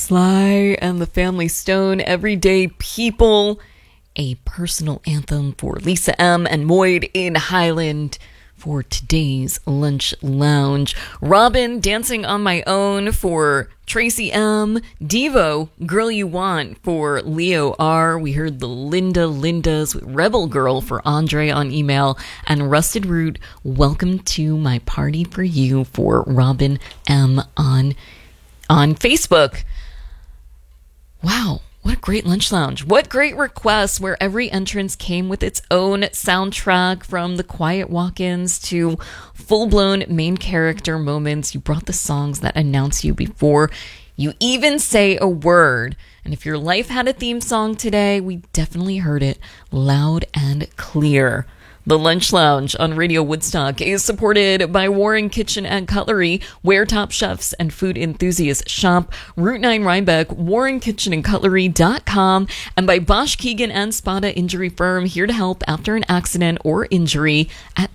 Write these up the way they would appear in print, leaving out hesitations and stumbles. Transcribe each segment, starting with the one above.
Sly and the Family Stone, Everyday People, a personal anthem for Lisa M. and Moid in Highland for today's Lunch Lounge. Robin, Dancing on My Own for Tracy M. Devo, Girl You Want for Leo R. We heard the Lindas with Rebel Girl for Andre on email. And Rusted Root, Welcome to My Party for You for Robin M. on Facebook. Wow. What a great lunch lounge. What great requests where every entrance came with its own soundtrack, from the quiet walk-ins to full-blown main character moments. You brought the songs that announce you before you even say a word. And if your life had a theme song today, we definitely heard it loud and clear. The Lunch Lounge on Radio Woodstock is supported by Warren Kitchen and Cutlery, where top chefs and food enthusiasts shop. Route 9 Rhinebeck, warrenkitchenandcutlery.com, and by Bosch Keegan and Spada Injury Firm, here to help after an accident or injury at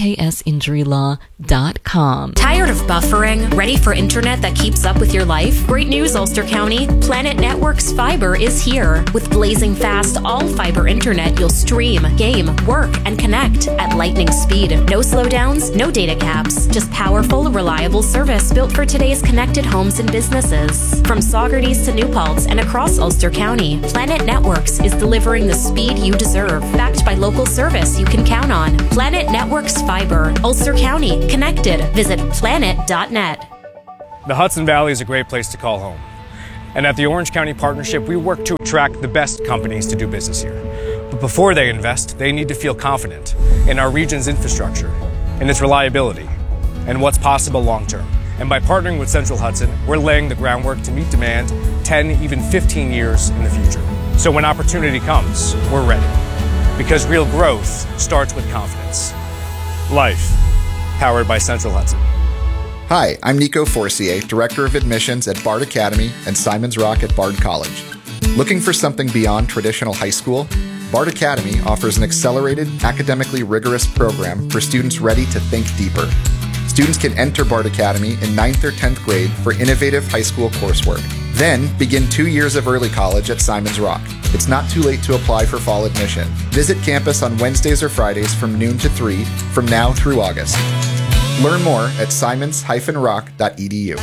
bksinjurylaw.com. Tired of buffering? Ready for internet that keeps up with your life? Great news, Ulster County. Planet Networks Fiber is here. With blazing fast, all-fiber internet, you'll stream, game, work, and connect at lightning speed. No slowdowns, no data caps. Just powerful, reliable service built for today's connected homes and businesses. From Saugerties to New Paltz and across Ulster County, Planet Networks is delivering the speed you deserve, backed by local service you can count on. Planet Networks Fiber, Ulster County, connected. Visit planet.net. The Hudson Valley is a great place to call home. And at the Orange County Partnership, we work to attract the best companies to do business here. But before they invest, they need to feel confident in our region's infrastructure, in its reliability, and what's possible long-term. And by partnering with Central Hudson, we're laying the groundwork to meet demand 10, even 15 years in the future. So when opportunity comes, we're ready. Because real growth starts with confidence. Life, powered by Central Hudson. Hi, I'm Nico Forcier, Director of Admissions at Bard Academy and Simons Rock at Bard College. Looking for something beyond traditional high school? Bard Academy offers an accelerated, academically rigorous program for students ready to think deeper. Students can enter Bard Academy in 9th or 10th grade for innovative high school coursework. Then begin 2 years of early college at Simons Rock. It's not too late to apply for fall admission. Visit campus on Wednesdays or Fridays from noon to 3 from now through August. Learn more at simons-rock.edu.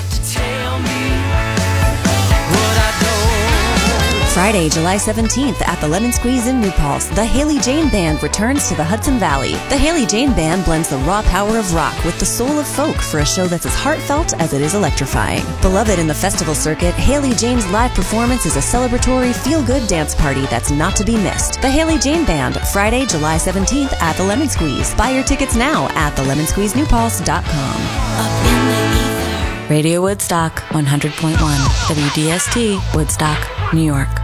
Friday, July 17th at the Lemon Squeeze in New Paltz, the Haley Jane Band returns to the Hudson Valley. The Haley Jane Band blends the raw power of rock with the soul of folk for a show that's as heartfelt as it is electrifying. Beloved in the festival circuit, Haley Jane's live performance is a celebratory, feel-good dance party that's not to be missed. The Haley Jane Band, Friday, July 17th at the Lemon Squeeze. Buy your tickets now at thelemonsqueezenewpaltz.com. Radio Woodstock 100.1, WDST, Woodstock, New York.